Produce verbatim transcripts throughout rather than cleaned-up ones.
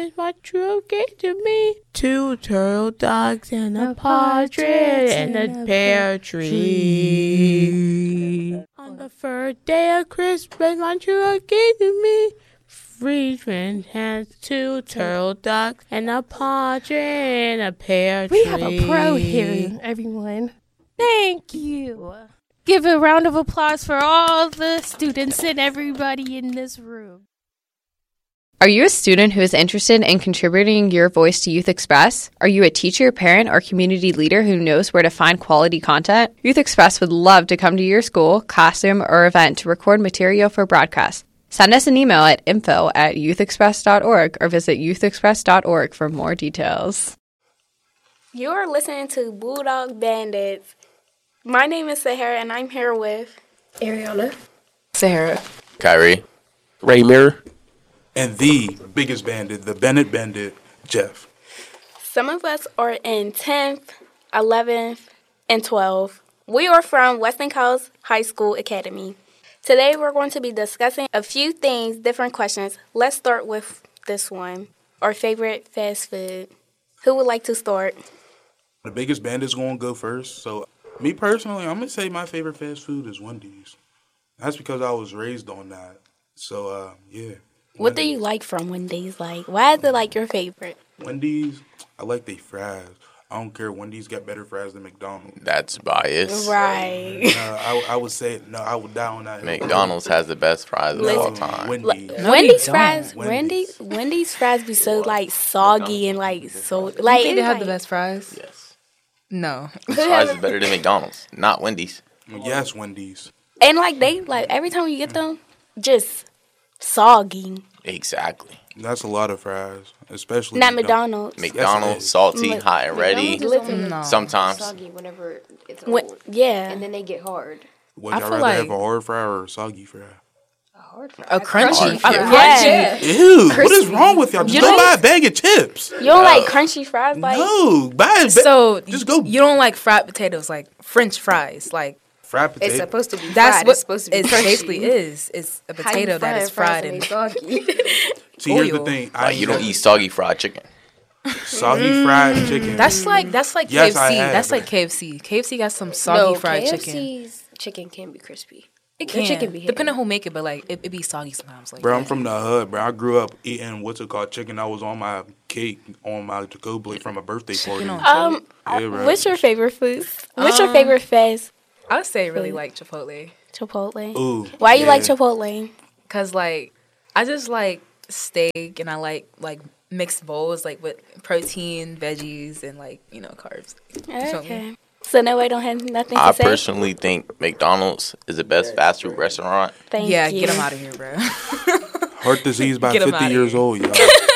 What you get to me? Two turtle dogs and a partridge and a pear tree. On the third day of Christmas, what you get to me? Three friends has two turtle dogs and a partridge and a pear tree. We have a pro here, everyone. Thank you. Give a round of applause for all the students and everybody in this room. Are you a student who is interested in contributing your voice to Youth Express? Are you a teacher, parent, or community leader who knows where to find quality content? Youth Express would love to come to your school, classroom, or event to record material for broadcast. Send us an email at info at youthexpress dot org or visit youthexpress dot org for more details. You're listening to Bulldog Bandits. My name is Sahara, and I'm here with Ariana, Sarah, Kyrie, Raymir, and the biggest bandit, the Bennett Bandit, Jeff. Some of us are in tenth, eleventh, and twelfth. We are from Weston Coast High School Academy. Today we're going to be discussing a few things, different questions. Let's start with this one. Our favorite fast food. Who would like to start? The biggest bandit's going to go first. So, me personally, I'm going to say my favorite fast food is Wendy's. That's because I was raised on that. So, uh, yeah. What do you like from Wendy's? Like, why is it like your favorite? Wendy's, I like their fries. I don't care. Wendy's got better fries than McDonald's. That's biased. Right. No, I, I would say, no, I would die on that. McDonald's has the best fries of all time. Wendy's. No, Wendy's fries, Wendy's. Wendy's, Wendy's fries be so like soggy and like so like. You think they have like, the best fries? Yes. No. Fries is better than McDonald's, not Wendy's. Yes, Wendy's. And like they like every time you get them, just soggy. Exactly. That's a lot of fries, especially Not McDonald's. McDonald's, salty, Mc- hot and ready. no. Sometimes. Soggy whenever it's When- old. yeah. And then they get hard. Would I y'all feel rather have like- a hard fry or a soggy fry? A hard fry. A crunchy. Hard A fry. crunchy. Ew, what is wrong with y'all? Just You go don't- buy a bag of chips. You don't like crunchy fries, like No, buy a ba- So just go you don't like fried potatoes, like French fries, like fried potato. It's supposed to be that's fried. what it's supposed to be it crunchy. basically is. It's a How you potato that frying is fried fries and soggy? See, here's the oil. thing. I Like, you don't eat soggy fried chicken. soggy fried chicken. that's like that's like Yes, I K F C. have. That's like K F C. K F C got some soggy no, fried K F chicken. C's chicken can be crispy. It Their can, chicken be hitting. depending on who make it, but like it, it be soggy sometimes. Like Bro, I'm from the hood, bro. I grew up eating what's it called chicken that was on my cake on my to-go plate from a birthday party. on- um. Yeah, bro. What's your favorite food? What's your Um, favorite fast I would say really like Chipotle, Chipotle? Ooh, Why you yeah. like Chipotle? cause like I just like steak and I like like mixed bowls like with protein, veggies, and like you know carbs. feel me? Okay. So nobody don't have nothing to I say. personally think McDonald's is the best fast food restaurant. Thank yeah, you. get them out of here, bro. Heart disease by Get 'em fifty outta years here. old, y'all.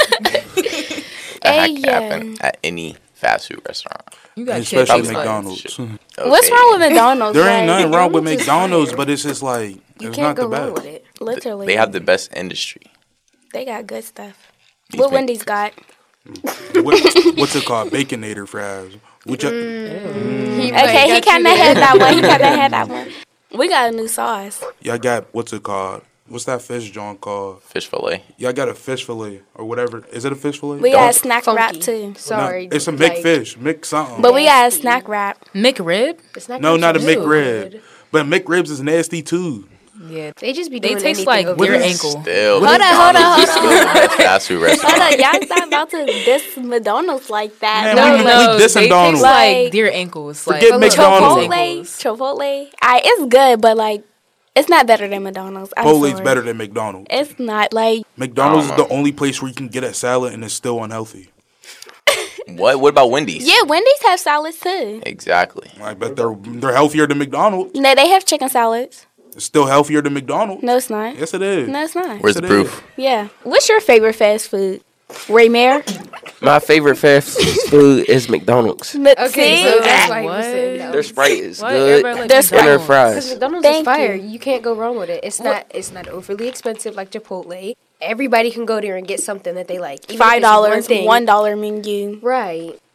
That Hey, can happen yeah. at any fast food restaurant. You got Especially kids, like- McDonald's. Okay. What's wrong with McDonald's? There ain't Like, nothing wrong with McDonald's is McDonald's, fire. but it's just like You it's can't not go the wrong best. with it. Literally, They have the best industry. They got good stuff. These What Mc- Wendy's got? What, what's it called? Baconator fries. Which I, Okay, he kind of had that one. He kind of had that one. We got a new sauce. y'all got what's it called? What's that fish joint called? Fish fillet. Y'all got a fish fillet or whatever. Is it a fish fillet? We Don't- got a snack Funky. wrap too. No, Sorry. it's a like, McFish. Mc something. But we got a Nasty. snack wrap. McRib. It's not no, not a crispy. McRib. But McRibs is nasty too. Yeah, They just be they doing taste anything like over deer there. ankle. Still, Hold on, hold on, McDonald's is hold still the best fast food Hold restaurant. on, y'all not about to diss McDonald's like that. Man, No, we- no, we dissing they Donald. taste like Like- deer ankles. Forget like, McDonald's. Chipotle, ankles. Chipotle. I, it's good, but like, it's not better than McDonald's. I'm Chipotle's sorry. better than McDonald's. It's not like McDonald's is I don't the only place where you can get a salad and it's still unhealthy. What? What about Wendy's? yeah. Wendy's have salads too. Exactly. I bet they're they're healthier than McDonald's. No, they have chicken salads. It's still healthier than McDonald's. No, it's not. Yes, it is. No, it's not. Where's the Yes, it proof? Yeah. What's your favorite fast food? Raymare? My favorite fast food is McDonald's. Okay, See? so that's why What? you said no. Their Sprite is What? good. Everybody like There's And their McDonald's. fries. Because McDonald's Thank is fire. you. You. can't go wrong with it. It's not. It's not overly expensive like Chipotle. Everybody can go there and get something that they like. Even if Five it's one dollars, thing. one dollar menu. Right.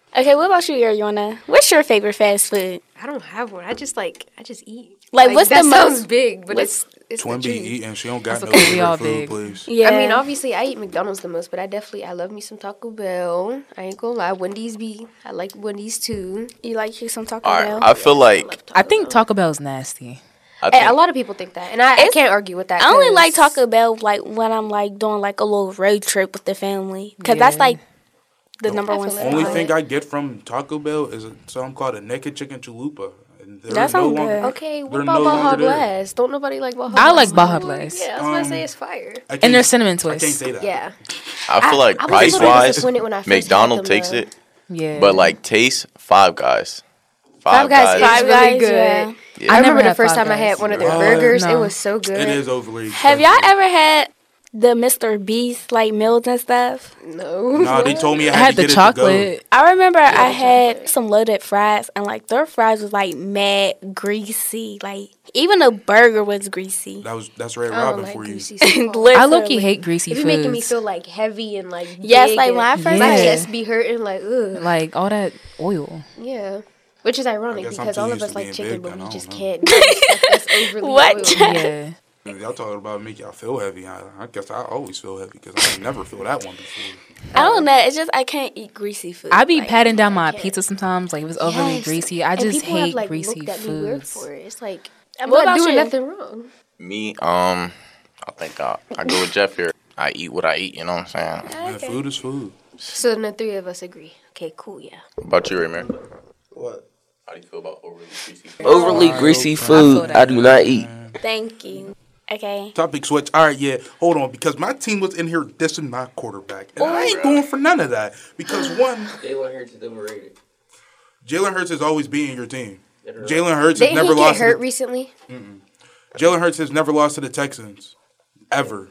Okay, what about you, Ariana? What's your favorite fast food? I don't have one. I just like I just eat. Like, what's that the sounds most- big, but what's- it's it's Twin the be truth. eating. She don't got That's no okay, we favorite all food, big. please. Yeah. I mean, obviously, I eat McDonald's the most, but I definitely I love me some Taco Bell. I ain't gonna lie, Wendy's be I like Wendy's too. You like you some Taco All Bell? right, I feel like I think Taco Bell's nasty. I And think a lot of people think that, and I, I It's- can't argue with that. I only 'cause- like Taco Bell like when I'm like doing like a little road trip with the family, cause that's Yeah. like the number I one. feel spot. like Only Alright. thing I get from Taco Bell is a, something called a naked chicken chalupa. And they're That no sounds longer- good. Okay, what they're about no Baja longer there. Blast? Don't nobody like Baja I Blast? like Baja no? Blast. Yeah, I was gonna Um, say it's fire. I And can't- their cinnamon I can't twist. say that. Yeah. I feel I- like I was a price little wise, disappointed when I first had McDonald's them, takes though. it, Yeah. but like taste, Five Guys. Five Guys is Five really Guys, good. yeah. Yeah. I I never remember the had first Five time I had Guys. one of their What? burgers. No. It was so good. It is overly Have y'all expensive. ever had the Mister Beast like meals and stuff? No. Nah, they told me I I had, had to the get chocolate. I remember I had some loaded fries and like their fries was like mad greasy. Like even the burger was greasy. it to go. That was that's Red I don't Robin like for you. greasy stuff. Literally. I low key hate greasy It be foods. making me feel like heavy and like Yes, big like and when I first my Yeah. chest be hurting like ugh. like all that oil. Yeah. Which is ironic guess I'm because too all of used us to like being chicken, big, but then we I don't just know. can't do stuff that's overly What? oily. Yeah. Y'all talking about make y'all feel heavy. I, I guess I always feel heavy because I never feel that one before. I don't know. It's just I can't eat greasy food. I be Like, patting down my I can't. pizza sometimes. Like if it's overly Yes. greasy, I And just people hate have, like, greasy looked at me weird foods. for it. It's like I'm What not about doing you? nothing wrong. Me, um, I think I, I go with Jeff here. I eat what I eat. You know what I'm saying? Man, food is food. So then the three of us agree. Okay, cool, yeah. What about you, Ramir? What? How do you feel about overly greasy food? Overly greasy food, I do not eat. Thank you. Okay. Topic switch. All right, yeah. Hold on, because my team was in here dissing my quarterback, and I ain't going for none of that. Because one, Jalen Hurts is overrated. Jalen Hurts has always been your team. Jalen Hurts has Didn't never he get lost. To hurt the, recently? Jalen Hurts has never lost to the Texans, ever,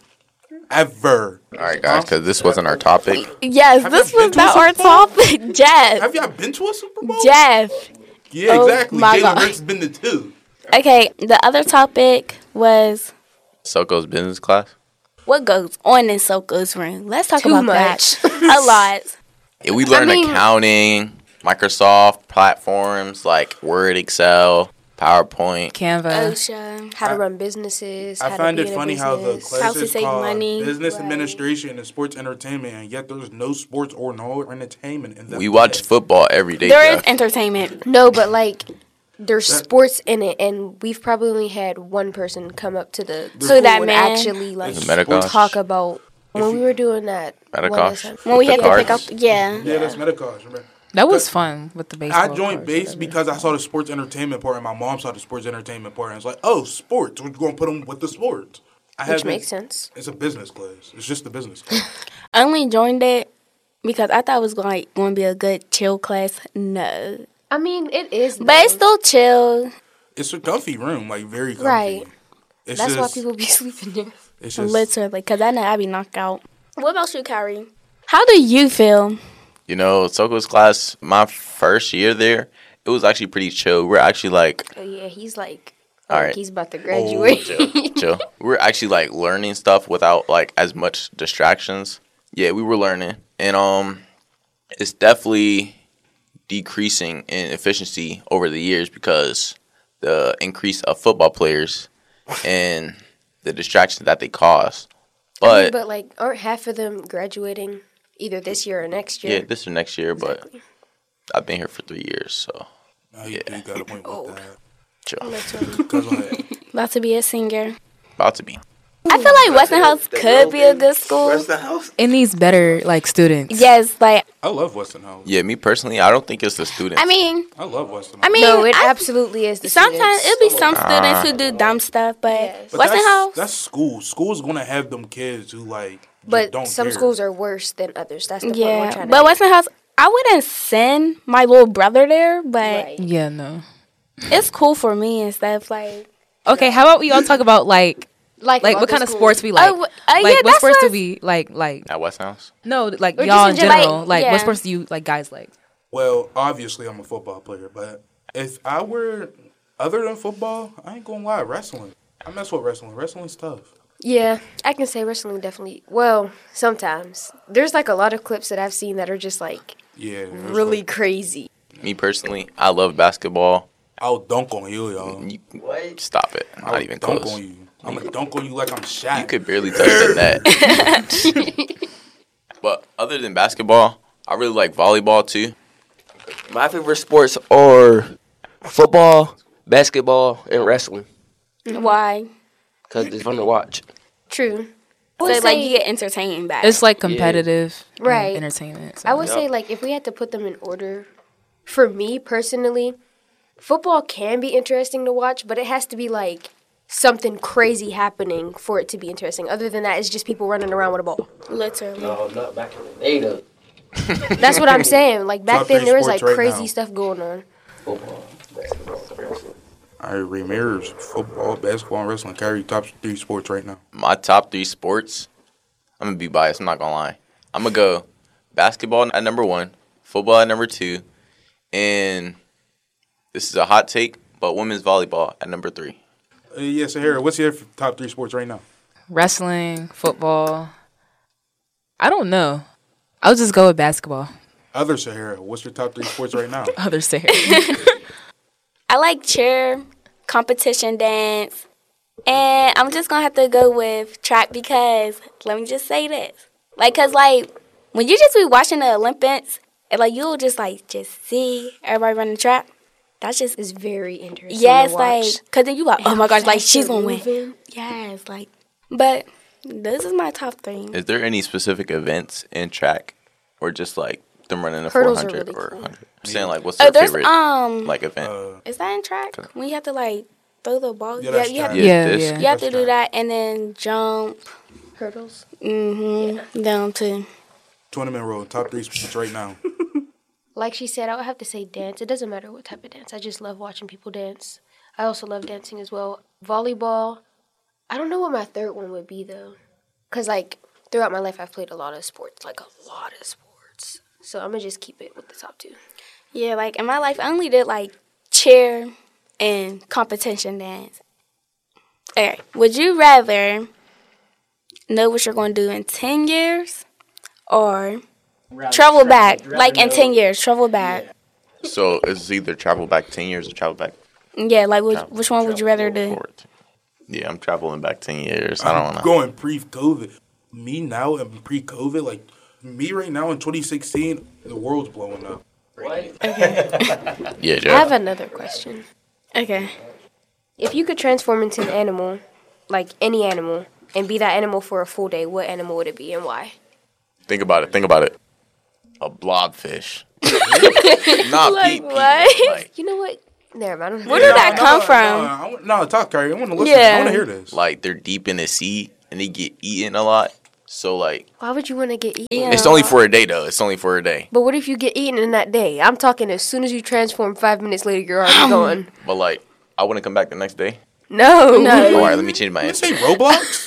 ever. All right, guys, because this wasn't our topic. Yes, Have this you been was to a not our Super Bowl? topic. Jeff. Have y'all been to a Super Bowl? Jeff. Yeah, Oh exactly. my Jalen God. Hurts has been the two. Okay, the other topic was Soko's business class. what goes on in Soko's room. Let's talk Too about much. that a lot. Yeah, we learned mean- accounting, Microsoft platforms like Word, Excel, PowerPoint. Canva. OSHA. How to run businesses. I how find to it be in a funny how the business. class How to is save called money. Business Right. Administration and Sports Entertainment, and yet there's no sports or no entertainment in that. We watch football every day. There is Jeff. entertainment. No, but like there's sports in it, and we've probably only had one person come up to the So school that and man- actually like It's Medicosh. talk about when we were doing that. one Medicosh. lesson. When we With had the to pick up, cards? yeah. Yeah, that's Medicosh. Remember? That was fun with the baseball. I joined cards, base whatever. because I saw the sports entertainment part, and my mom saw the sports entertainment part, and it's like, oh, sports. We're going to put them with the sports. I Which haven't- makes sense. It's a business class. It's just a business class. I only joined it because I thought it was going like, going to be a good chill class. No. I mean, it is, But it's though. still chill. It's a comfy room, like very comfy. Right. It's That's just, why people be sleeping there. It's just, Literally. Because I know I be knocked out. What about you, Kyrie? How do you feel? You know, Soko's class, my first year there, it was actually pretty chill. We're actually like, Oh yeah, he's like, All like right. he's about to graduate. chill, chill. We're actually like learning stuff without like as much distractions. Yeah, we were learning, and um, it's definitely decreasing in efficiency over the years because the increase of football players and the distractions that they cause. I mean, But, but like, aren't half of them graduating either this year or next year? yeah, this is next year. But Exactly. I've been here for three years, so Now you do got a point with that. chill. Go ahead. About to be a singer. About to be. I feel like Westinghouse could be a good school. Westinghouse? It needs better like students. Yes, like, I love Westinghouse. Yeah, me personally, I don't think it's the students. I mean, I love Westinghouse. I mean, No, it I- absolutely is. The sometimes students. it'll be some students who do dumb stuff, but Yes. But Westinghouse, that's, that's school. School's gonna have them kids who like. just But don't some care. schools are worse than others. That's the point we're yeah. trying to But make. Westinghouse, I wouldn't send my little brother there, but Right. Yeah, no. it's cool for me and stuff. Like, Okay, how about we all talk about like Like, like what other kind of schools. sports we like? oh, uh, like yeah, what that's sports do what- we like like At Westinghouse? no, like Or y'all just in in general. general. Like yeah. what sports do you like guys like? Well, obviously I'm a football player, but if I were other than football, I ain't gonna lie, wrestling. I mess with wrestling. Wrestling's tough. Yeah, I can say wrestling definitely. Well, sometimes there's like a lot of clips that I've seen that are just like Yeah. it's really like- crazy. Me personally, I love basketball. I'll dunk on you, y'all. You, stop it. Not I'll even dunk close. on you. I'm gonna dunk on you like I'm Shaq. You could barely touch the net. But other than basketball, I really like volleyball too. My favorite sports are football, basketball, and wrestling. Why? Because it's fun to watch. True. So I would like say- you get entertained by It's it. like competitive and Right. entertainment. so- I would say, like, if we had to put them in order, for me personally, football can be interesting to watch, but it has to be, like, something crazy happening for it to be interesting. Other than that, it's just people running around with a ball. Literally. No, not back in the day, though. That's what I'm saying. Like, back Top then, three there was, like, sports right crazy now. stuff going on. Football, basketball, wrestling. All right, Ramirez, football, basketball, and wrestling. Carry top three sports right now. My top three sports, I'm going to be biased. I'm not going to lie. I'm going to go basketball at number one, football at number two, and this is a hot take, but women's volleyball at number three. Uh, yeah, Sahara, what's your f- top three sports right now? Wrestling, football. I don't know. I'll just go with basketball. Other Sahara, what's your top three sports right now? Other say. I like cheer, competition dance, and I'm just gonna have to go with track because let me just say this, like, cause like when you just be watching the Olympics and like you'll just like just see everybody running track, that's just It's very interesting yes, to like, watch. cause then you like, oh my gosh, like she's Faster gonna win. moving. Yes, like, but this is my top three. Is there any specific events in track or just like them running a Hurdles are four hundred really or cool. one hundred? I'm saying like what's Oh, their there's favorite um, like event? Uh, is that in track? When you have to like throw the ball, Yeah, yeah, that's you have track. to, Yeah, this- yeah. you have to That's do track. that and then jump, Hurdles. mm-hmm, down to. Tournament road, top three sports right now. Like she said, I would have to say dance. It doesn't matter what type of dance. I just love watching people dance. I also love dancing as well. Volleyball. I don't know what my third one would be, though. Because, like, throughout my life, I've played a lot of sports. Like, a lot of sports. So I'm going to just keep it with the top two. Yeah, like in my life, I only did like cheer and competition dance. Okay, would you rather know what you're going to do in ten years or travel back? Like in ten years, travel back. So it's either travel back ten years or travel back Yeah, like which, which one would you rather do? forward. Yeah, I'm traveling back ten years. I don't I'm know. going pre-COVID. Me now and pre-COVID, like me right now in twenty sixteen, the world's blowing up. Yeah, I Joe. have another question. Okay. If you could transform into an animal, like any animal, and be that animal for a full day, what animal would it be and why? Think about it. Think about it. A blobfish. Not Like Pete Pete, what? Like, You know what? Never mind. I don't Where know. did that come from? No, I want- no, talk, Carrie. I want to listen. Yeah. I want to hear this. like they're deep in the sea and they get eaten a lot. So like Why would you want to get eaten? Yeah. it's only for a day though. It's only for a day. But what if you get eaten in that day? I'm talking as soon as you transform, five minutes later, you're already gone. But like I wouldn't come back the next day. No. No. All right, let me change my You answer. say Roblox?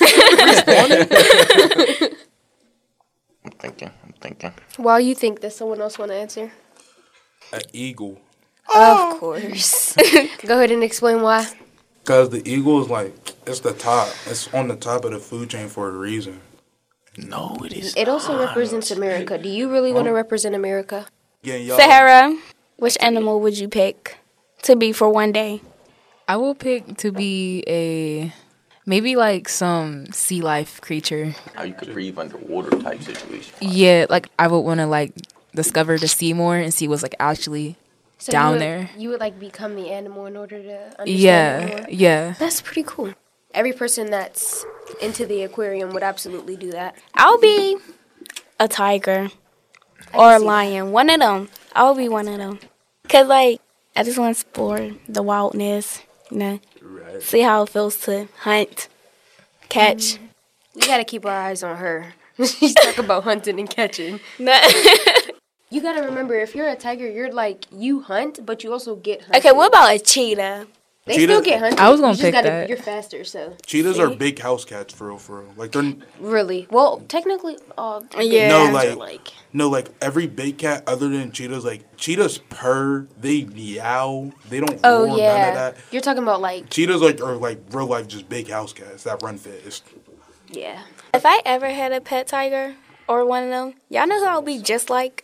I'm thinking. I'm thinking. While you think, does someone else want to answer? An eagle. Of course. Go ahead and explain why. Because the eagle is like, it's the top. It's on the top of the food chain for a reason. No, it is. It also represents America. Do you really want to represent America? Yeah, y'all. Sahara, which animal would you pick to be for one day? I will pick to be a maybe like some sea life creature. How you could breathe underwater type situation. Yeah, like I would want to like discover the sea more and see what's like actually So down you would, there. You would like become the animal in order to understand it Yeah, more? yeah. That's pretty cool. Every person that's into the aquarium would absolutely do that. I'll be a tiger or a lion. One of them. I'll be one of them. Cause like I just want to explore the wildness. You know, see how it feels to hunt, catch. We gotta keep our eyes on her. She's talking about hunting and catching. You gotta remember, if you're a tiger, you're like, you hunt, but you also get hunted. Okay, what about a cheetah? They Cheetah- still get hunted. I was gonna you just pick gotta, that. You're faster, so. Cheetahs are See? big house cats, for real, for real. Like, they're, Really? Well, technically, all big Yeah. No, cats like- are like. no, like, every big cat other than cheetahs, like, cheetahs purr, they meow, they don't roar, Oh, none of yeah. that. You're talking about, like, Cheetahs, like, are, like, real life just big house cats that run fast. yeah. If I ever had a pet tiger or one of them, y'all know who I'll be just like?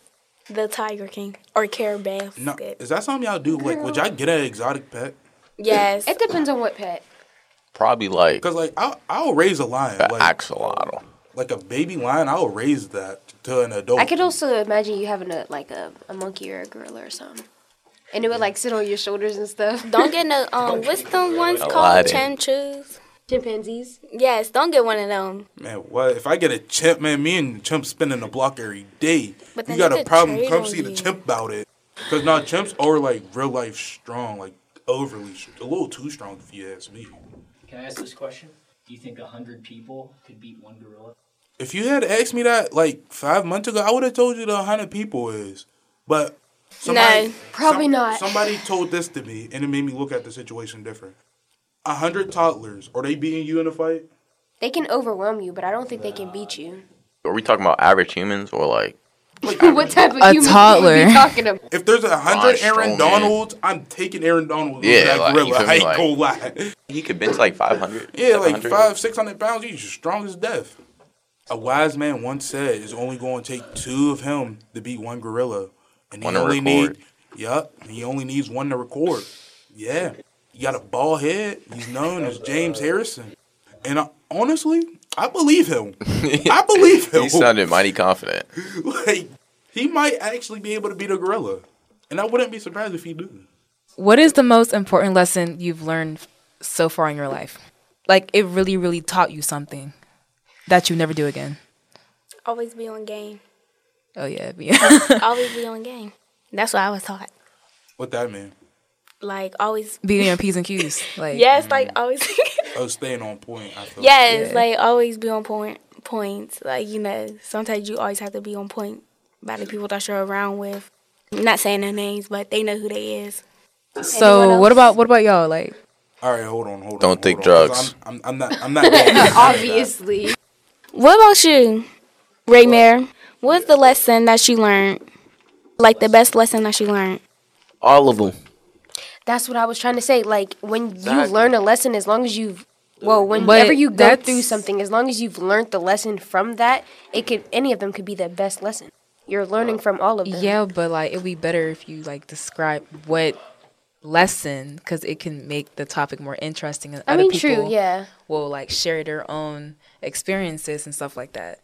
the Tiger King or Care Basket. No, is that something y'all do? Like, would y'all get an exotic pet? Yes. It depends on what pet. Probably like Because, like, I'll, I'll raise a lion. an Like, axolotl. like a baby lion, I'll raise that to an adult. I could also imagine you having a like a, a monkey or a gorilla or something. And it would like sit on your shoulders and stuff. Don't get no, um, what's them ones called? Aladdin. Chinchus? Chimpanzees. Yes, don't get one of them. Man, what if I get a chimp? Man, me and the chimp spinning the block every day. But You then got they a could problem? trade Come on see the you. chimp about it. Because now chimps are like real life strong, like overly, str- a little too strong if you ask me. Can I ask this question? Do you think a hundred people could beat one gorilla? If you had asked me that like five months ago, I would have told you the hundred people is. But somebody, No, probably not. Somebody told this to me, and it made me look at the situation different. A hundred toddlers, are they beating you in a fight? They can overwhelm you, but I don't think they can beat you. Are we talking about average humans or like? What type of A human toddler. are you talking about? If there's a hundred Braun Aaron Strowman. Donalds, I'm taking Aaron Donald Yeah, over that like, gorilla. you feel I me, ain't like- gonna lie. He could bench like five hundred. Yeah, like five, six hundred pounds. He's strong as death. A wise man once said, "It's only going to take two of him to beat one gorilla, and he One to only record. need, yup, he only needs one to record." Yeah, he got a bald head. He's known as James Harrison, and I, honestly, I believe him. I believe him. He sounded mighty confident. Like he might actually be able to beat a gorilla, and I wouldn't be surprised if he do. What is the most important lesson you've learned so far in your life? Like, it really, really taught you something that you never do again. always be on game. Oh, yeah. yeah. Always be on game. That's what I was taught. What that mean? Like, always. Being on P's and Q's. Like, Yes, like, always. Oh, staying on point. I feel Yes, Yeah. like, always be on point. Points. Like, you know, sometimes you always have to be on point by the people that you're around with. I'm not saying their names, but they know who they is. Anyone So, else? what about what about y'all? Like, All right, hold on, hold on. Don't hold take on, 'cause drugs. I'm, I'm, I'm not. I'm not. doing that. Obviously. What about you, Raymare? What's the lesson that you learned? Like, the best lesson that you learned? All of them. That's what I was trying to say. Like, when Exactly. you learn a lesson, as long as you've, well, whenever you go that's- through something, as long as you've learned the lesson from that, it could, any of them could be the best lesson. You're learning from all of them. yeah, but like, it'd be better if you like describe what lesson, because it can make the topic more interesting. And I other mean, people true, yeah. will like share their own experiences and stuff like that.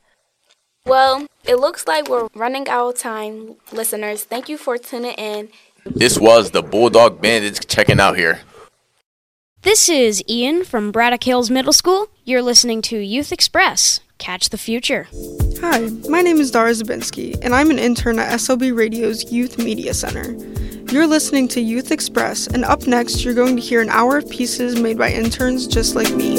Well, it looks like we're running out of time, listeners. Thank you for tuning in. This was the Bulldog Bandits checking out here. This is Ian from Braddock Hills Middle School. You're listening to Youth Express. Catch the future. Hi, my name is Dara Zabinski, and I'm an intern at S L B Radio's Youth Media Center. You're listening to Youth Express, and up next, you're going to hear an hour of pieces made by interns just like me.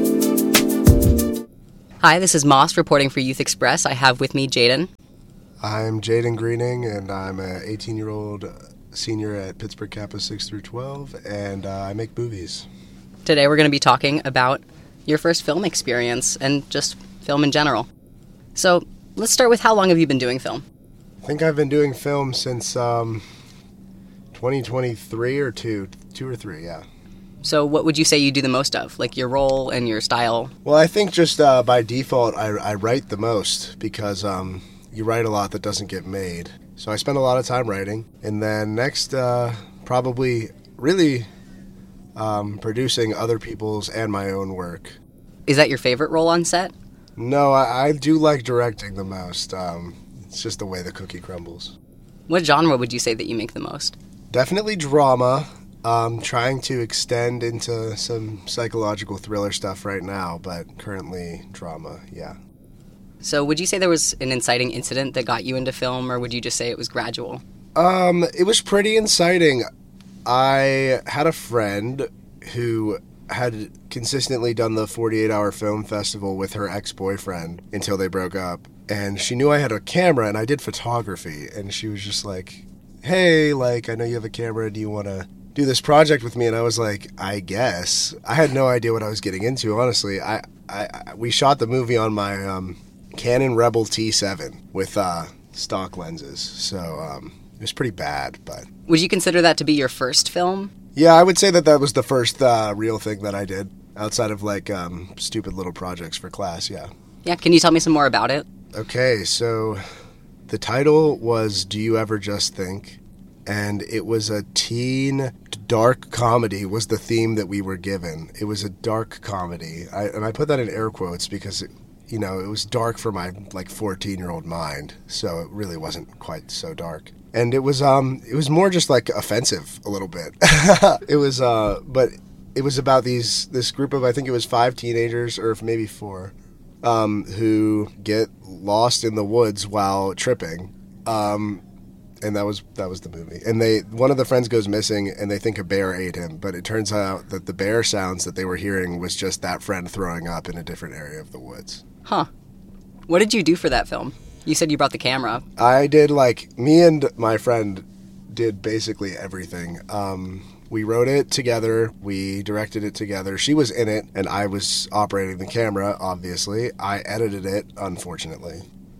Hi, this is Moss reporting for Youth Express. I have with me Jaden. I'm Jaden Greening, and I'm an eighteen-year-old senior at Pittsburgh Kappa six through twelve, and uh, I make movies. Today we're going to be talking about your first film experience and just film in general. So let's start with how long have you been doing film? I think I've been doing film since um, twenty twenty-three or two, two or three, yeah. So what would you say you do the most of? Like your role and your style? Well, I think just uh, by default, I, I write the most because um, you write a lot that doesn't get made. So I spend a lot of time writing. And then next, uh, probably really um, producing other people's and my own work. Is that your favorite role on set? No, I, I do like directing the most. Um, it's just the way the cookie crumbles. What genre would you say that you make the most? Definitely drama. Um, trying to extend into some psychological thriller stuff right now, but currently drama, yeah. So would you say there was an inciting incident that got you into film, or would you just say it was gradual? Um, it was pretty inciting. I had a friend who had consistently done the forty-eight hour film festival with her ex-boyfriend until they broke up. And she knew I had a camera, and I did photography. And she was just like, hey, like, I know you have a camera. Do you want to do this project with me? And I was like, I guess. I had no idea what I was getting into, honestly. I, I, I we shot the movie on my um, Canon Rebel T seven with uh, stock lenses. So um, it was pretty bad, but... Would you consider that to be your first film? Yeah, I would say that that was the first uh, real thing that I did outside of, like, um, stupid little projects for class, yeah. Yeah, can you tell me some more about it? Okay, so The title was Do You Ever Just Think? And it was a teen dark comedy was the theme that we were given. It was a dark comedy. I, and I put that in air quotes because, it, you know, it was dark for my, like, fourteen-year-old mind. So it really wasn't quite so dark. And it was um it was more just like offensive a little bit. It was uh but it was about these this group of I think it was five teenagers or maybe four um who get lost in the woods while tripping. Um and that was that was the movie. And they one of the friends goes missing and they think a bear ate him, but it turns out that the bear sounds that they were hearing was just that friend throwing up in a different area of the woods. Huh. What did you do for that film? You said you brought the camera. I did, like, me and my friend did basically everything. Um, we wrote it together. We directed it together. She was in it, and I was operating the camera, obviously. I edited it, unfortunately.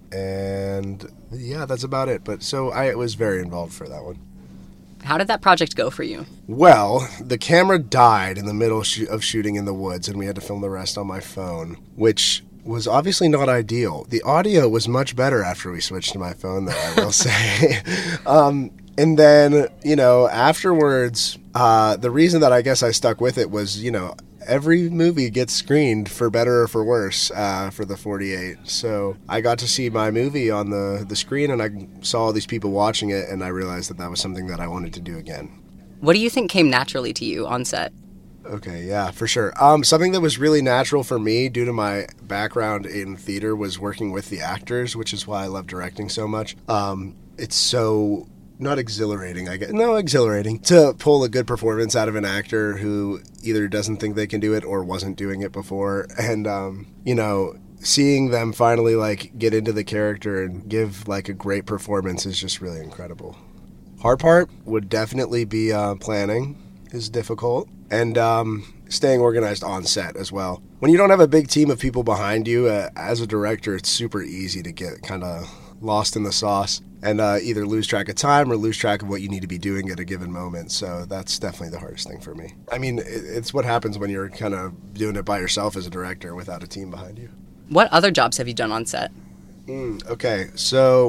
And, yeah, that's about it. But so I was very involved for that one. How did that project go for you? Well, the camera died in the middle sh- of shooting in the woods, and we had to film the rest on my phone, which was obviously not ideal. The audio was much better after we switched to my phone, though, I will say. um, and then, you know, afterwards, uh, the reason that I guess I stuck with it was, you know, every movie gets screened for better or for worse uh, for the forty-eight. So I got to see my movie on the, the screen, and I saw all these people watching it, and I realized that that was something that I wanted to do again. What do you think came naturally to you on set? Okay, yeah, for sure. Um, something that was really natural for me due to my background in theater was working with the actors, which is why I love directing so much. Um, it's so, not exhilarating, I guess. No, exhilarating. To pull a good performance out of an actor who either doesn't think they can do it or wasn't doing it before. And, um, you know, seeing them finally, like, get into the character and give, like, a great performance is just really incredible. Hard part would definitely be uh, planning is difficult. And um, staying organized on set as well. When you don't have a big team of people behind you, uh, as a director, it's super easy to get kind of lost in the sauce and uh, either lose track of time or lose track of what you need to be doing at a given moment. So that's definitely the hardest thing for me. I mean, it, it's what happens when you're kind of doing it by yourself as a director without a team behind you. What other jobs have you done on set? Mm, okay, so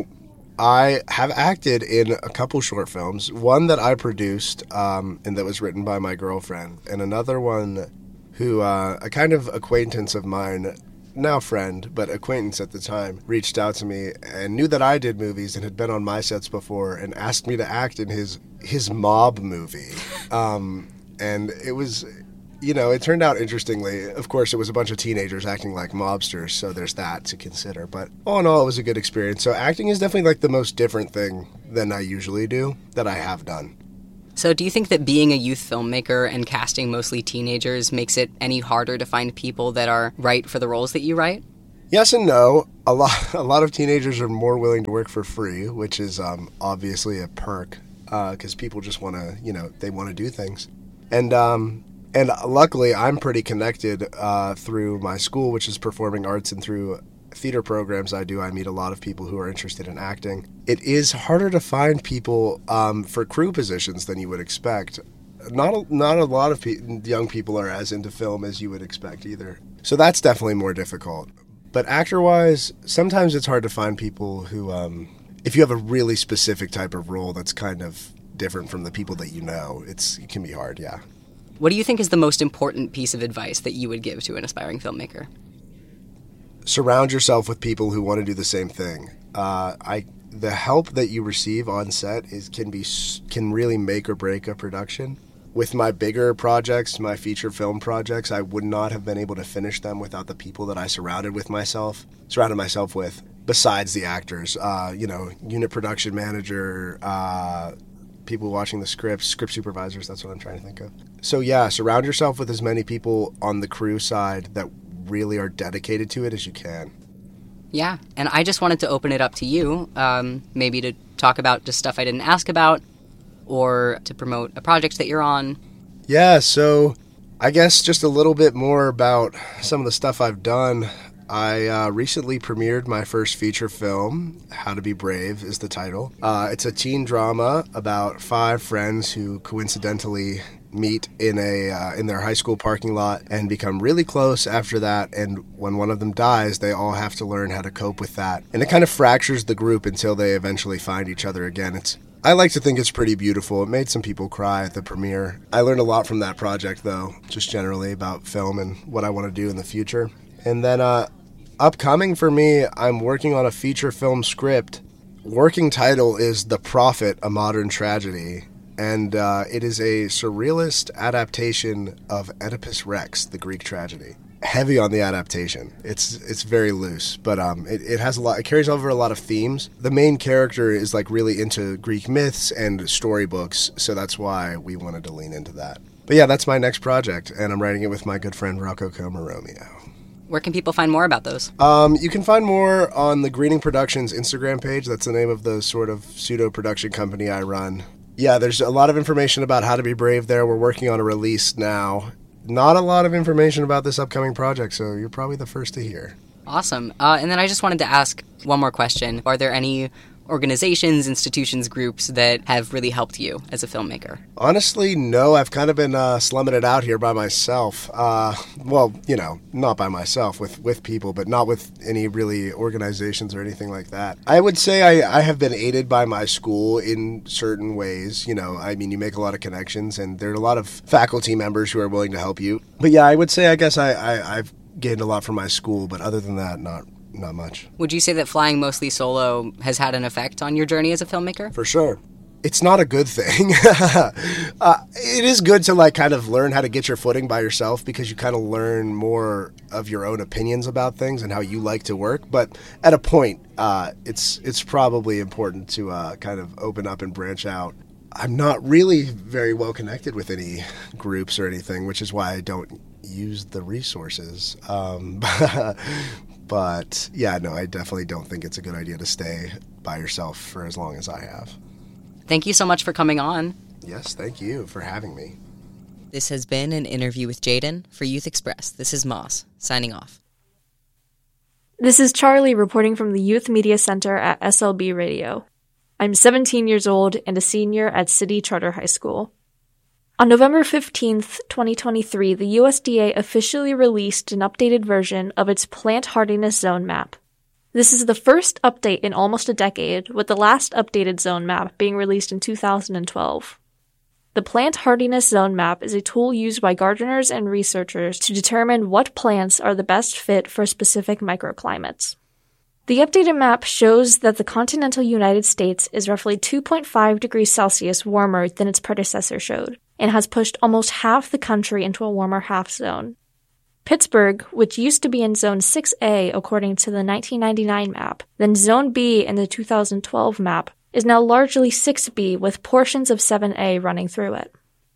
I have acted in a couple short films. One that I produced um, and that was written by my girlfriend, and another one who uh, a kind of acquaintance of mine, now friend, but acquaintance at the time, reached out to me and knew that I did movies and had been on my sets before and asked me to act in his his mob movie. Um, and it was, you know, it turned out interestingly. Of course, it was a bunch of teenagers acting like mobsters, so there's that to consider. But all in all, it was a good experience. So acting is definitely like the most different thing than I usually do that I have done. So do you think that being a youth filmmaker and casting mostly teenagers makes it any harder to find people that are right for the roles that you write? Yes and no. A lot, a lot of teenagers are more willing to work for free, which is um, obviously a perk because uh, people just want to, you know, they want to do things. And um, and luckily, I'm pretty connected uh, through my school, which is performing arts, and through theater programs I do, I meet a lot of people who are interested in acting. It is harder to find people um, for crew positions than you would expect. Not a, not a lot of pe- young people are as into film as you would expect either. So that's definitely more difficult. But actor-wise, sometimes it's hard to find people who, um, if you have a really specific type of role that's kind of different from the people that you know, it's it can be hard, yeah. What do you think is the most important piece of advice that you would give to an aspiring filmmaker? Surround yourself with people who want to do the same thing. Uh, I the help that you receive on set is can be can really make or break a production. With my bigger projects, my feature film projects, I would not have been able to finish them without the people that I surrounded with myself, surrounded myself with, besides the actors. Uh, you know, unit production manager, uh, people watching the scripts, script supervisors, that's what I'm trying to think of. So yeah, surround yourself with as many people on the crew side that really are dedicated to it as you can. Yeah, and I just wanted to open it up to you, um, maybe to talk about just stuff I didn't ask about, or to promote a project that you're on. Yeah, so I guess just a little bit more about some of the stuff I've done. I uh, recently premiered my first feature film, How to Be Brave is the title. Uh, it's a teen drama about five friends who coincidentally meet in a uh, in their high school parking lot and become really close after that. And when one of them dies, they all have to learn how to cope with that. And it kind of fractures the group until they eventually find each other again. It's I like to think it's pretty beautiful. It made some people cry at the premiere. I learned a lot from that project, though, just generally about film and what I want to do in the future. And then uh, upcoming for me, I'm working on a feature film script. Working title is The Prophet, A Modern Tragedy. And uh, it is a surrealist adaptation of Oedipus Rex, the Greek tragedy. Heavy on the adaptation. It's it's very loose, but um, it, it has a lot. It carries over a lot of themes. The main character is like really into Greek myths and storybooks, so that's why we wanted to lean into that. But yeah, that's my next project, and I'm writing it with my good friend Rocco Comaromeo. Where can people find more about those? Um, you can find more on the Greening Productions Instagram page. That's the name of the sort of pseudo production company I run. Yeah, there's a lot of information about How to Be Brave there. We're working on a release now. Not a lot of information about this upcoming project, so you're probably the first to hear. Awesome. Uh, and then I just wanted to ask one more question. Are there any organizations, institutions, groups that have really helped you as a filmmaker? Honestly, no. I've kind of been uh, slumming it out here by myself. Uh, well, you know, not by myself, with, with people, but not with any really organizations or anything like that. I would say I, I have been aided by my school in certain ways. You know, I mean, you make a lot of connections, and there are a lot of faculty members who are willing to help you. But yeah, I would say I guess I, I, I've gained a lot from my school, but other than that, not Not much. Would you say that flying mostly solo has had an effect on your journey as a filmmaker? For sure. It's not a good thing. uh, it is good to like kind of learn how to get your footing by yourself, because you kind of learn more of your own opinions about things and how you like to work. But at a point, uh, it's it's probably important to uh, kind of open up and branch out. I'm not really very well connected with any groups or anything, which is why I don't use the resources. Um, But, yeah, no, I definitely don't think it's a good idea to stay by yourself for as long as I have. Thank you so much for coming on. Yes, thank you for having me. This has been an interview with Jaden for Youth Express. This is Moss, signing off. This is Charlie reporting from the Youth Media Center at S L B Radio. I'm seventeen years old and a senior at City Charter High School. On November fifteenth, twenty twenty-three, the U S D A officially released an updated version of its Plant Hardiness Zone Map. This is the first update in almost a decade, with the last updated zone map being released in two thousand twelve. The Plant Hardiness Zone Map is a tool used by gardeners and researchers to determine what plants are the best fit for specific microclimates. The updated map shows that the continental United States is roughly two point five degrees Celsius warmer than its predecessor showed, and has pushed almost half the country into a warmer half zone. Pittsburgh, which used to be in Zone six A according to the nineteen ninety-nine map, then Zone B in the two thousand twelve map, is now largely six B with portions of seven A running through it.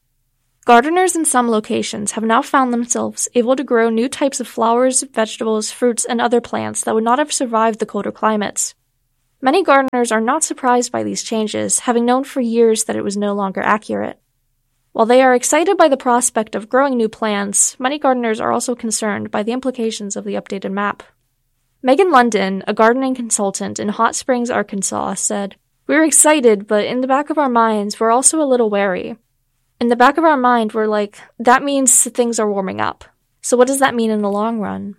Gardeners in some locations have now found themselves able to grow new types of flowers, vegetables, fruits, and other plants that would not have survived the colder climates. Many gardeners are not surprised by these changes, having known for years that it was no longer accurate. While they are excited by the prospect of growing new plants, many gardeners are also concerned by the implications of the updated map. Megan London, a gardening consultant in Hot Springs, Arkansas, said, "We're excited, but in the back of our minds, we're also a little wary. In the back of our mind, we're like, that means things are warming up. So what does that mean in the long run?"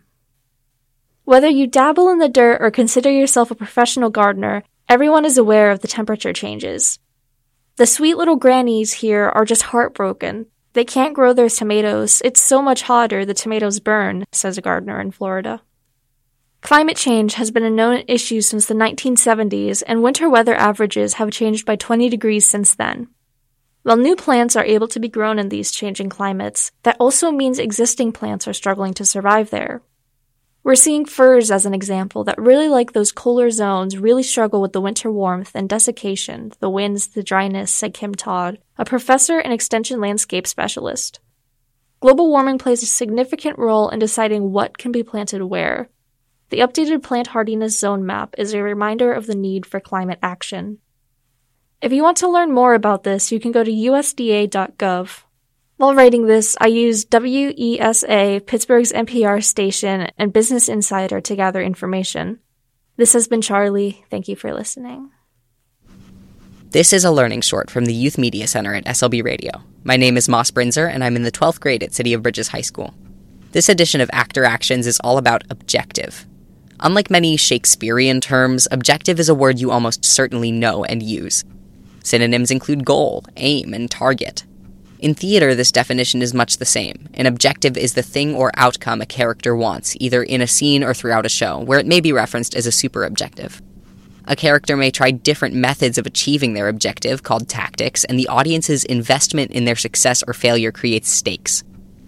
Whether you dabble in the dirt or consider yourself a professional gardener, everyone is aware of the temperature changes. The sweet little grannies here are just heartbroken. They can't grow their tomatoes. It's so much hotter the tomatoes burn, says a gardener in Florida. Climate change has been a known issue since the nineteen seventies, and winter weather averages have changed by twenty degrees since then. While new plants are able to be grown in these changing climates, that also means existing plants are struggling to survive there. We're seeing firs as an example that really like those cooler zones really struggle with the winter warmth and desiccation, the winds, the dryness, said Kim Todd, a professor and extension landscape specialist. Global warming plays a significant role in deciding what can be planted where. The updated Plant Hardiness Zone Map is a reminder of the need for climate action. If you want to learn more about this, you can go to U S D A dot gov. While writing this, I used W E S A, Pittsburgh's N P R station, and Business Insider to gather information. This has been Charlie. Thank you for listening. This is a learning short from the Youth Media Center at S L B Radio. My name is Moss Brinzer, and I'm in the twelfth grade at City of Bridges High School. This edition of Actor Actions is all about objective. Unlike many Shakespearean terms, objective is a word you almost certainly know and use. Synonyms include goal, aim, and target. In theater, this definition is much the same. An objective is the thing or outcome a character wants, either in a scene or throughout a show, where it may be referenced as a super objective. A character may try different methods of achieving their objective, called tactics, and the audience's investment in their success or failure creates stakes.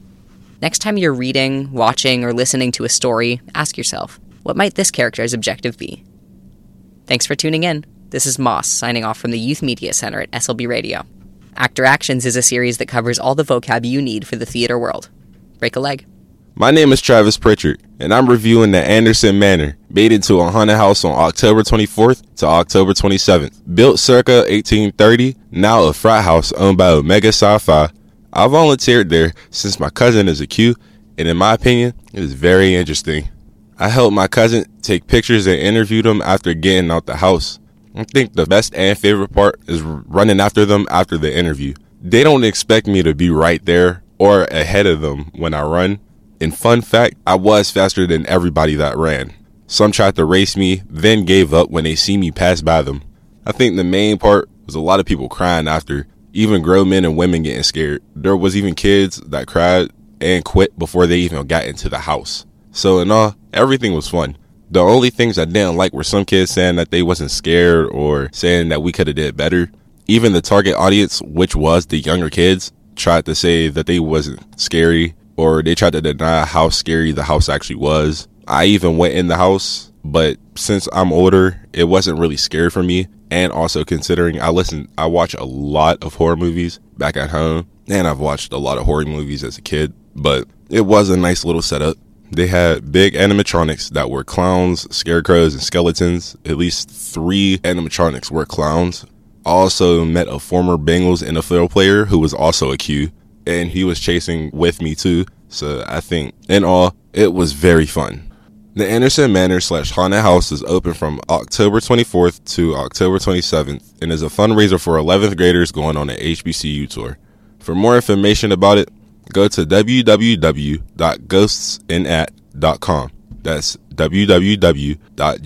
Next time you're reading, watching, or listening to a story, ask yourself, what might this character's objective be? Thanks for tuning in. This is Moss, signing off from the Youth Media Center at S L B Radio. Actor Actions is a series that covers all the vocab you need for the theater world. Break a leg. My name is Travis Pritchard, and I'm reviewing The Anderson Manor, made into a haunted house on October twenty-fourth to October twenty-seventh. Built circa eighteen thirty, now a frat house owned by Omega Sci-Fi. I volunteered there since my cousin is a Q, and in my opinion, it is very interesting. I helped my cousin take pictures and interview them after getting out the house. I think the best and favorite part is running after them after the interview. They don't expect me to be right there or ahead of them when I run. And fun fact, I was faster than everybody that ran. Some tried to race me, then gave up when they see me pass by them. I think the main part was a lot of people crying after, even grown men and women getting scared. There was even kids that cried and quit before they even got into the house. So in all, everything was fun. The only things I didn't like were some kids saying that they wasn't scared or saying that we could have did better. Even the target audience, which was the younger kids, tried to say that they wasn't scary, or they tried to deny how scary the house actually was. I even went in the house, but since I'm older, it wasn't really scary for me. And also considering I listen, I watch a lot of horror movies back at home, and I've watched a lot of horror movies as a kid, but it was a nice little setup. They had big animatronics that were clowns, scarecrows, and skeletons. At least three animatronics were clowns. I also met a former Bengals N F L player who was also a Q, and he was chasing with me too. So I think, in all, it was very fun. The Anderson Manor slash Haunted House is open from October twenty-fourth to October twenty-seventh and is a fundraiser for eleventh graders going on an H B C U tour. For more information about it, go to w w w dot ghosts in at dot com. That's w w w dot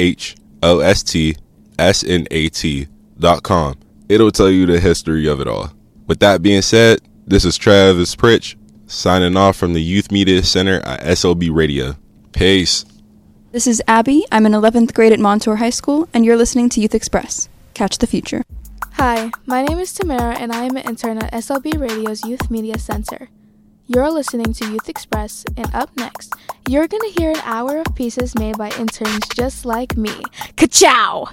ghosts dot com. It'll tell you the history of it all. With that being said, this is Travis Pritch, signing off from the Youth Media Center at S L B Radio. Peace. This is Abby. I'm in eleventh grade at Montour High School, and you're listening to Youth Express. Catch the future. Hi, my name is Tamara, and I am an intern at S L B Radio's Youth Media Center. You're listening to Youth Express, and up next, you're going to hear an hour of pieces made by interns just like me. Ka-chow!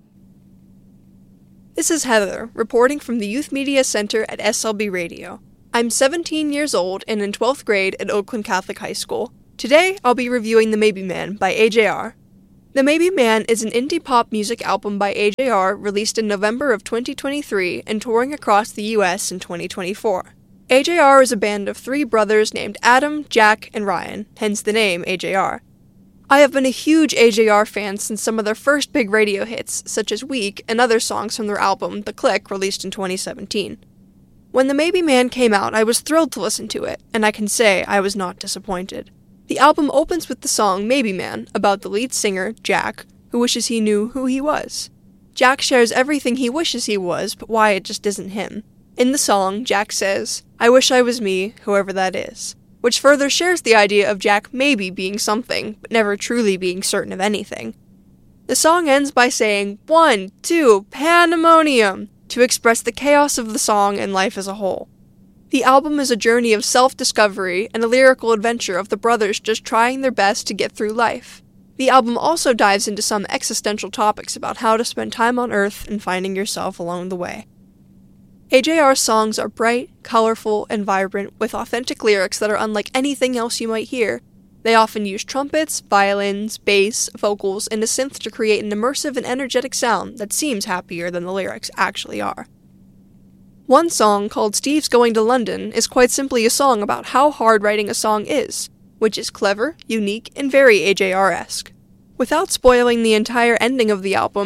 This is Heather, reporting from the Youth Media Center at S L B Radio. I'm seventeen years old and in twelfth grade at Oakland Catholic High School. Today, I'll be reviewing The Maybe Man by A J R. The Maybe Man is an indie pop music album by A J R released in November of twenty twenty-three and touring across the U S in twenty twenty-four. A J R is a band of three brothers named Adam, Jack, and Ryan, hence the name A J R. I have been a huge A J R fan since some of their first big radio hits, such as Weak and other songs from their album The Click, released in twenty seventeen. When The Maybe Man came out, I was thrilled to listen to it, and I can say I was not disappointed. The album opens with the song Maybe Man, about the lead singer, Jack, who wishes he knew who he was. Jack shares everything he wishes he was, but why it just isn't him. In the song, Jack says, "I wish I was me, whoever that is," which further shares the idea of Jack maybe being something, but never truly being certain of anything. The song ends by saying, "One, two, pandemonium," to express the chaos of the song and life as a whole. The album is a journey of self-discovery and a lyrical adventure of the brothers just trying their best to get through life. The album also dives into some existential topics about how to spend time on Earth and finding yourself along the way. A J R's songs are bright, colorful, and vibrant, with authentic lyrics that are unlike anything else you might hear. They often use trumpets, violins, bass, vocals, and a synth to create an immersive and energetic sound that seems happier than the lyrics actually are. One song, called Steve's Going to London, is quite simply a song about how hard writing a song is, which is clever, unique, and very A J R-esque. Without spoiling the entire ending of the album,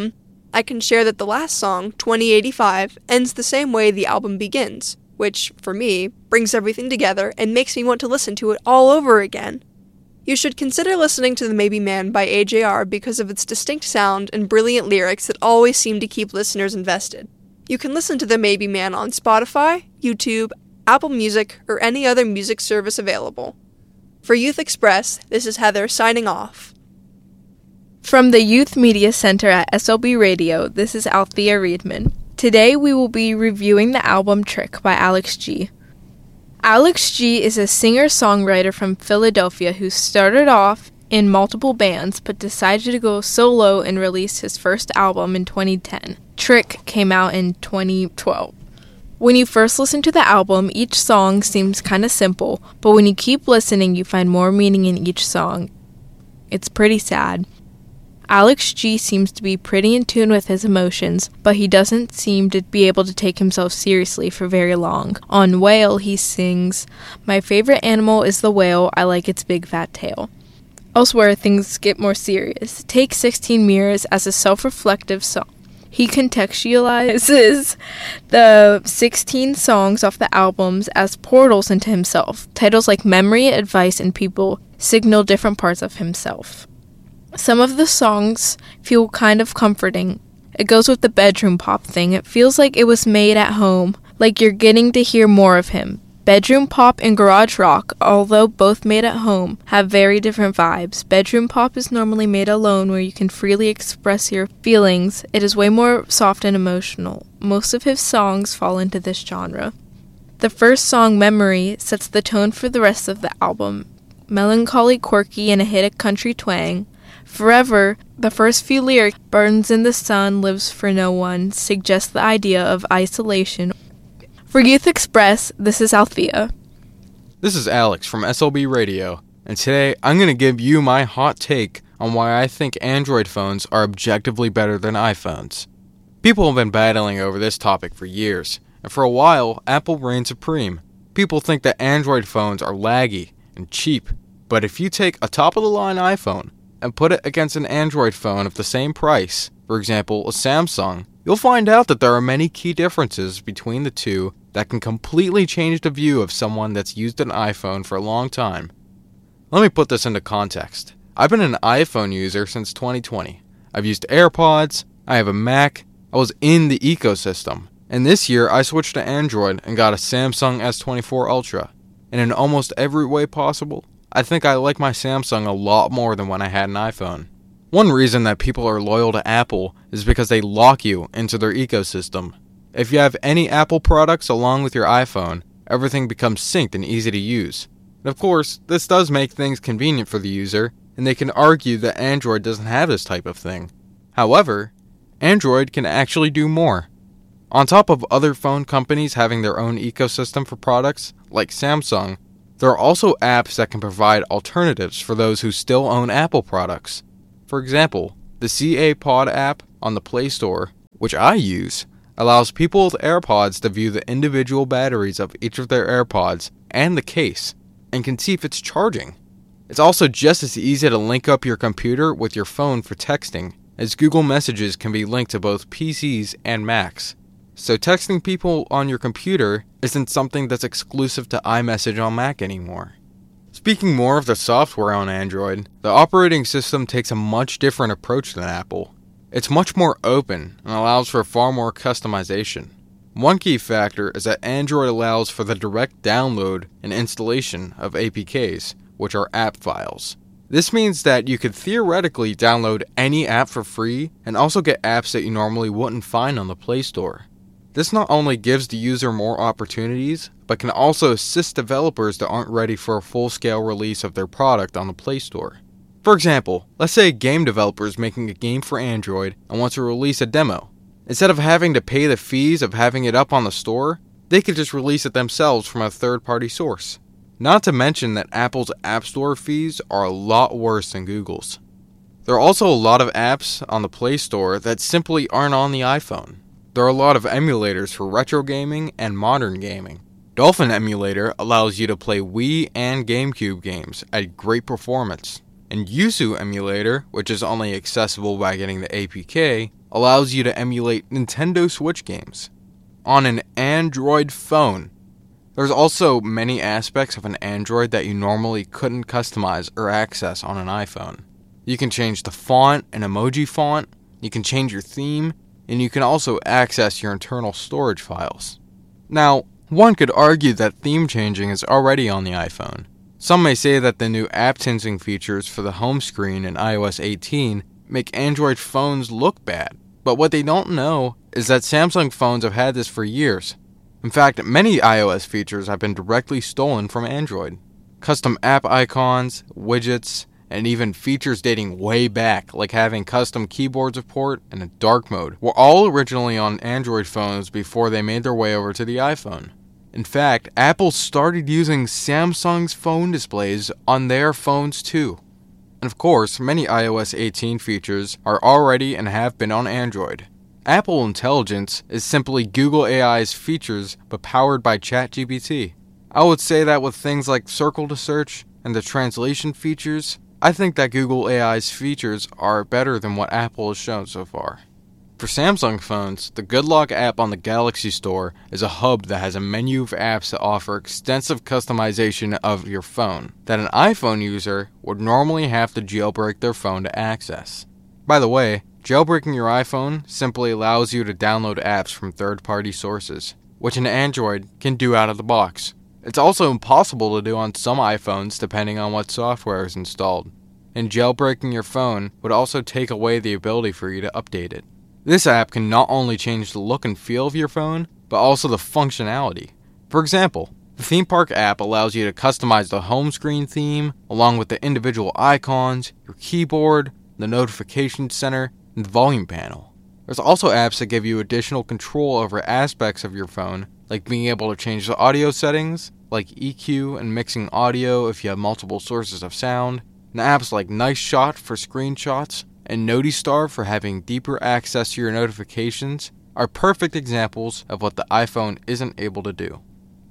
I can share that the last song, twenty eighty-five, ends the same way the album begins, which, for me, brings everything together and makes me want to listen to it all over again. You should consider listening to The Maybe Man by A J R because of its distinct sound and brilliant lyrics that always seem to keep listeners invested. You can listen to The Maybe Man on Spotify, YouTube, Apple Music, or any other music service available. For Youth Express, this is Heather signing off. From the Youth Media Center at S L B Radio, this is Althea Reedman. Today we will be reviewing the album Trick by Alex G. Alex G is a singer-songwriter from Philadelphia who started off in multiple bands but decided to go solo and release his first album in twenty ten. Trick came out in twenty twelve. When you first listen to the album, each song seems kind of simple, but when you keep listening, you find more meaning in each song. It's pretty sad. Alex G seems to be pretty in tune with his emotions, but he doesn't seem to be able to take himself seriously for very long. On Whale, he sings, "My favorite animal is the whale, I like its big fat tail." Elsewhere, things get more serious. Take sixteen Mirrors as a self-reflective song. He contextualizes the sixteen songs off the albums as portals into himself. Titles like Memory, Advice, and People signal different parts of himself. Some of the songs feel kind of comforting. It goes with the bedroom pop thing. It feels like it was made at home, like you're getting to hear more of him. Bedroom pop and garage rock, although both made at home, have very different vibes. Bedroom pop is normally made alone where you can freely express your feelings. It is way more soft and emotional. Most of his songs fall into this genre. The first song, Memory, sets the tone for the rest of the album. Melancholy, quirky, and a hit of country twang. Forever, the first few lyrics, burns in the sun, lives for no one, suggest the idea of isolation. For Youth Express, this is Althea. This is Alex from S L B Radio, and today I'm going to give you my hot take on why I think Android phones are objectively better than iPhones. People have been battling over this topic for years, and for a while, Apple reigned supreme. People think that Android phones are laggy and cheap, but if you take a top-of-the-line iPhone and put it against an Android phone of the same price, for example, a Samsung, you'll find out that there are many key differences between the two that can completely change the view of someone that's used an iPhone for a long time. Let me put this into context. I've been an iPhone user since twenty twenty. I've used AirPods, I have a Mac, I was in the ecosystem, and this year I switched to Android and got a Samsung S twenty-four Ultra. And in almost every way possible, I think I like my Samsung a lot more than when I had an iPhone. One reason that people are loyal to Apple is because they lock you into their ecosystem. If you have any Apple products along with your iPhone, everything becomes synced and easy to use. And of course, this does make things convenient for the user, and they can argue that Android doesn't have this type of thing. However, Android can actually do more. On top of other phone companies having their own ecosystem for products, like Samsung, there are also apps that can provide alternatives for those who still own Apple products. For example, the C A Pod app on the Play Store, which I use, allows people with AirPods to view the individual batteries of each of their AirPods and the case, and can see if it's charging. It's also just as easy to link up your computer with your phone for texting, as Google Messages can be linked to both P Cs and Macs. So texting people on your computer isn't something that's exclusive to iMessage on Mac anymore. Speaking more of the software on Android, the operating system takes a much different approach than Apple. It's much more open and allows for far more customization. One key factor is that Android allows for the direct download and installation of A P Ks, which are app files. This means that you could theoretically download any app for free and also get apps that you normally wouldn't find on the Play Store. This not only gives the user more opportunities, but can also assist developers that aren't ready for a full-scale release of their product on the Play Store. For example, let's say a game developer is making a game for Android and wants to release a demo. Instead of having to pay the fees of having it up on the store, they could just release it themselves from a third-party source. Not to mention that Apple's App Store fees are a lot worse than Google's. There are also a lot of apps on the Play Store that simply aren't on the iPhone. There are a lot of emulators for retro gaming and modern gaming. Dolphin Emulator allows you to play Wii and GameCube games at great performance. And Yuzu Emulator, which is only accessible by getting the A P K, allows you to emulate Nintendo Switch games on an Android phone. There's also many aspects of an Android that you normally couldn't customize or access on an iPhone. You can change the font and emoji font, you can change your theme, and you can also access your internal storage files. Now, one could argue that theme changing is already on the iPhone. Some may say that the new app tinting features for the home screen in i O S eighteen make Android phones look bad. But what they don't know is that Samsung phones have had this for years. In fact, many iOS features have been directly stolen from Android. Custom app icons, widgets, and even features dating way back, like having custom keyboard support and a dark mode, were all originally on Android phones before they made their way over to the iPhone. In fact, Apple started using Samsung's phone displays on their phones too. And of course, many i O S eighteen features are already and have been on Android. Apple Intelligence is simply Google A I's features but powered by ChatGPT. I would say that with things like Circle to Search and the translation features, I think that Google A I's features are better than what Apple has shown so far. For Samsung phones, the GoodLock app on the Galaxy Store is a hub that has a menu of apps that offer extensive customization of your phone that an iPhone user would normally have to jailbreak their phone to access. By the way, jailbreaking your iPhone simply allows you to download apps from third-party sources, which an Android can do out of the box. It's also impossible to do on some iPhones depending on what software is installed, and jailbreaking your phone would also take away the ability for you to update it. This app can not only change the look and feel of your phone, but also the functionality. For example, the Theme Park app allows you to customize the home screen theme, along with the individual icons, your keyboard, the notification center, and the volume panel. There's also apps that give you additional control over aspects of your phone, like being able to change the audio settings, like E Q and mixing audio if you have multiple sources of sound, and apps like Nice Shot for screenshots, and NotiStar for having deeper access to your notifications are perfect examples of what the iPhone isn't able to do.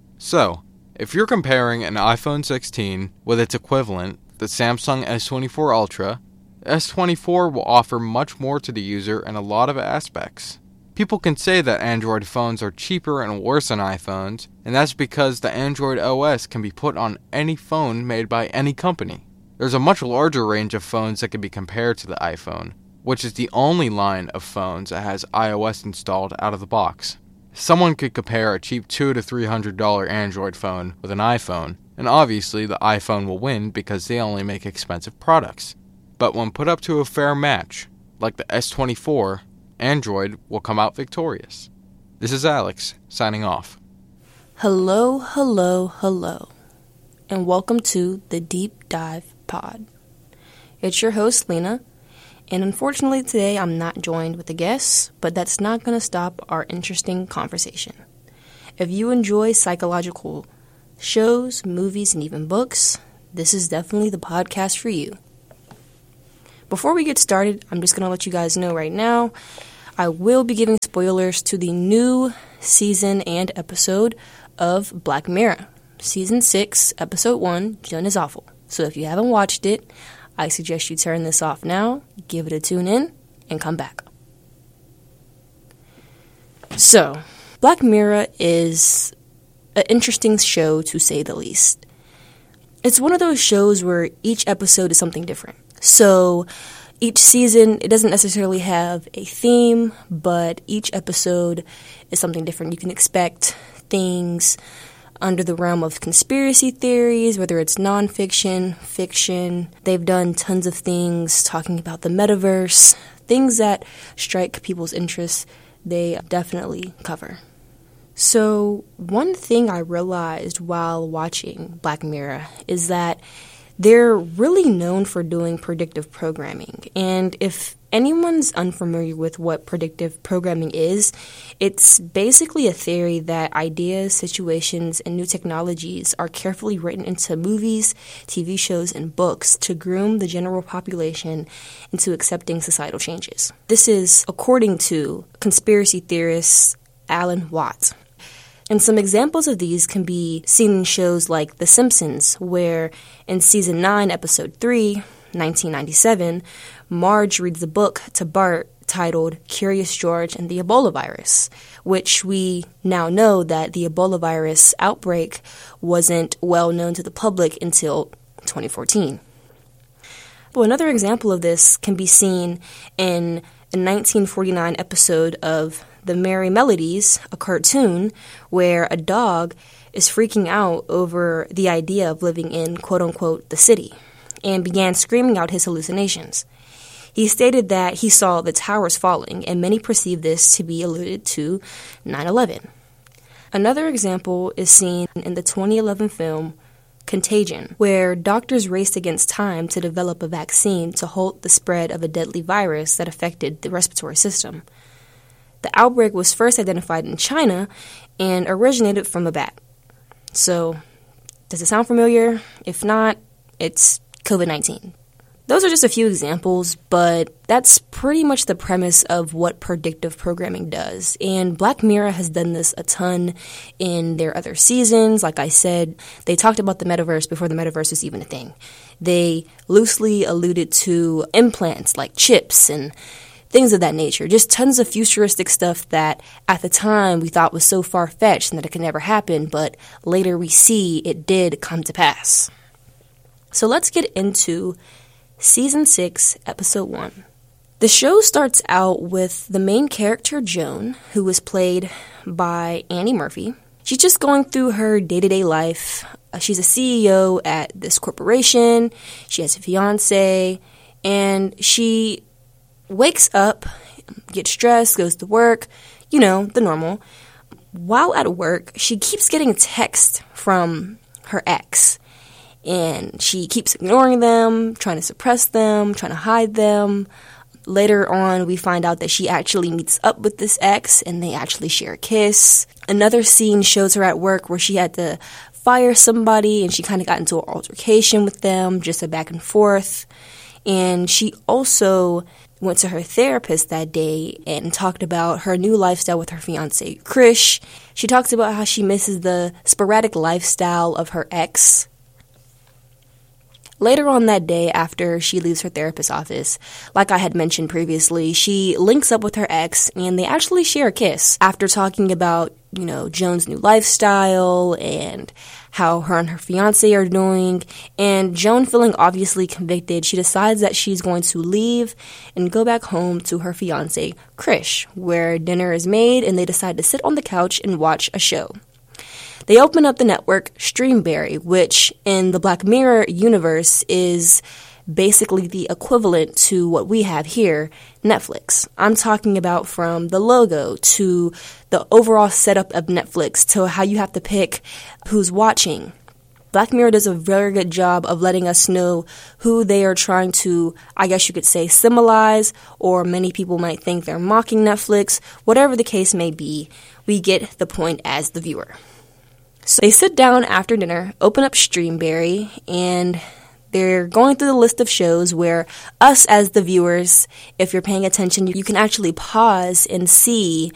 So, if you're comparing an iPhone sixteen with its equivalent, the Samsung S twenty-four Ultra, the S twenty-four will offer much more to the user in a lot of aspects. People can say that Android phones are cheaper and worse than iPhones, and that's because the Android O S can be put on any phone made by any company. There's a much larger range of phones that can be compared to the iPhone, which is the only line of phones that has iOS installed out of the box. Someone could compare a cheap two hundred to three hundred dollars Android phone with an iPhone, and obviously the iPhone will win because they only make expensive products. But when put up to a fair match, like the S twenty-four, Android will come out victorious. This is Alex, signing off. Hello, hello, hello, and welcome to the Deep Dive Pod. It's your host, Lena, and unfortunately today I'm not joined with a guest, but that's not going to stop our interesting conversation. If you enjoy psychological shows, movies, and even books, this is definitely the podcast for you. Before we get started, I'm just going to let you guys know right now, I will be giving spoilers to the new season and episode of Black Mirror. Season six, Episode one, Jen is Awful. So if you haven't watched it, I suggest you turn this off now, give it a tune in, and come back. So, Black Mirror is an interesting show to say the least. It's one of those shows where each episode is something different. So, each season, it doesn't necessarily have a theme, but each episode is something different. You can expect things under the realm of conspiracy theories, whether it's nonfiction, fiction. They've done tons of things talking about the metaverse, things that strike people's interests, they definitely cover. So, one thing I realized while watching Black Mirror is that they're really known for doing predictive programming. And if anyone's unfamiliar with what predictive programming is, it's basically a theory that ideas, situations, and new technologies are carefully written into movies, T V shows, and books to groom the general population into accepting societal changes. This is according to conspiracy theorist Alan Watts. And some examples of these can be seen in shows like The Simpsons, where in Season nine, Episode three, nineteen ninety-seven, Marge reads the book to Bart titled Curious George and the Ebola Virus, which we now know that the Ebola virus outbreak wasn't well known to the public until twenty fourteen. Well, another example of this can be seen in a nineteen forty-nine episode of The Merry Melodies, a cartoon where a dog is freaking out over the idea of living in, quote-unquote, the city, and began screaming out his hallucinations. He stated that he saw the towers falling, and many perceived this to be alluded to nine eleven. Another example is seen in the twenty eleven film Contagion, where doctors raced against time to develop a vaccine to halt the spread of a deadly virus that affected the respiratory system. The outbreak was first identified in China and originated from a bat. So, does it sound familiar? If not, it's covid nineteen. Those are just a few examples, but that's pretty much the premise of what predictive programming does. And Black Mirror has done this a ton in their other seasons. Like I said, they talked about the metaverse before the metaverse was even a thing. They loosely alluded to implants like chips and things of that nature. Just tons of futuristic stuff that at the time we thought was so far-fetched and that it could never happen, but later we see it did come to pass. So let's get into Season six, Episode one. The show starts out with the main character, Joan, who was played by Annie Murphy. She's just going through her day-to-day life. Uh, she's a C E O at this corporation. She has a fiancé, and she wakes up, gets dressed, goes to work, you know, the normal. While at work, she keeps getting texts from her ex. And she keeps ignoring them, trying to suppress them, trying to hide them. Later on, we find out that she actually meets up with this ex, and they actually share a kiss. Another scene shows her at work where she had to fire somebody, and she kind of got into an altercation with them, just a back and forth. And she also went to her therapist that day and talked about her new lifestyle with her fiancé, Krish. She talks about how she misses the sporadic lifestyle of her ex. Later on that day, after she leaves her therapist's office, like I had mentioned previously, she links up with her ex, and they actually share a kiss after talking about, you know, Joan's new lifestyle and how her and her fiancé are doing. And Joan, feeling obviously convicted, she decides that she's going to leave and go back home to her fiancé, Krish, where dinner is made, and they decide to sit on the couch and watch a show. They open up the network Streamberry, which in the Black Mirror universe is basically the equivalent to what we have here, Netflix. I'm talking about from the logo to the overall setup of Netflix to how you have to pick who's watching. Black Mirror does a very good job of letting us know who they are trying to, I guess you could say, symbolize, or many people might think they're mocking Netflix. Whatever the case may be, we get the point as the viewer. So they sit down after dinner, open up Streamberry, and they're going through the list of shows where us as the viewers, if you're paying attention, you can actually pause and see